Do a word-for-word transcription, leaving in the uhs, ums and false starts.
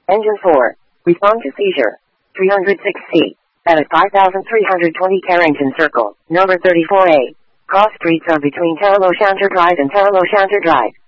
Engine four. Respond to seizure. three hundred six C. At a five thousand three hundred twenty Carrington Circle, number thirty-four A. Cross streets are between Terrell O'Shanter Drive and Terrell O'Shanter Drive.